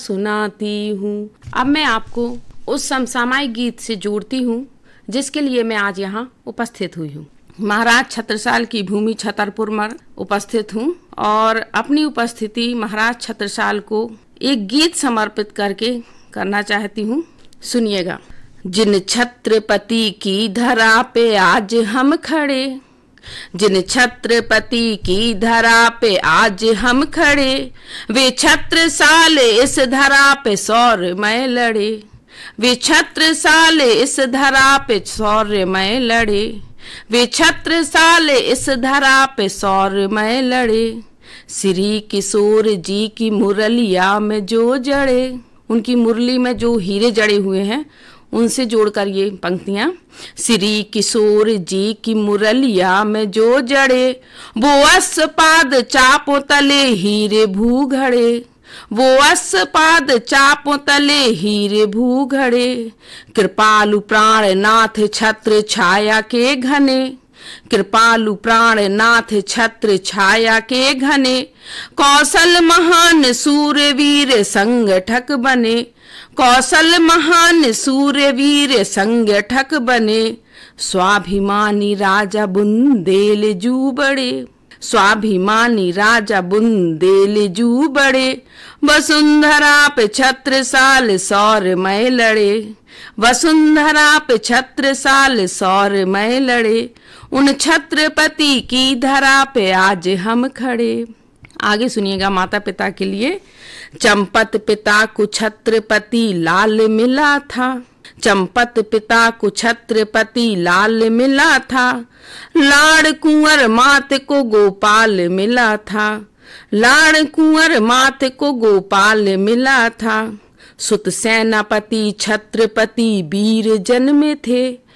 सुनाती हूँ। अब मैं आपको उस समसामयिक गीत से जोड़ती हूँ जिसके लिए मैं आज यहाँ उपस्थित हुई हूँ। महाराज छत्रसाल की भूमि छतरपुर में उपस्थित हूँ और अपनी उपस्थिति महाराज छत्रसाल को एक गीत समर्पित करके करना चाहती हूँ। सुनिएगा। जिन छत्रपति की धरा पे आज हम खड़े, जिन छत्रपति की धरा पे आज हम खड़े, वे छत्रसाल इस धरा पे शौर्यमय लड़े, वे छत्रसाल इस धरा पे शौर्यमय लड़े, वे छत्रसाल इस धरा पे शौर्यमय लड़े। श्री किशोर जी की मुरलिया में जो जड़े, उनकी मुरली में जो हीरे जड़े हुए हैं उनसे जोड़कर ये पंक्तियां। श्री किशोर जी की मुरलिया में जो जड़े, वो अस्पाद चापों तले हीरे भूघड़े, वो अस्पाद चापों तले हीरे भूघड़े। कृपालु प्राणनाथ छत्र छाया के घने, कृपालु प्राणनाथ छत्र छाया के घने। कौशल महान सूरवीर संगठक बने, कौशल महान सूरवीर संगठक बने। स्वाभिमानी राजा बुंदेलजू बड़े, स्वाभिमानी राजा बुंदेलजू बड़े। वसुंधरा पे छत्रसाल शौर्यमय लड़े, वसुंधरा पे छत्रसाल शौर्यमय लड़े। उन छत्रपति की धरा पे आज हम खड़े। आगे सुनिएगा माता पिता के लिए। चंपत पिता को छत्रपति लाल मिला था, चंपत पिता को छत्रपति लाल मिला था। लाड़ कुंवर मात को गोपाल मिला था, लाड़ कुंवर मात को गोपाल मिला था। सुत सेनापति छत्रपति वीर जन्मे थे,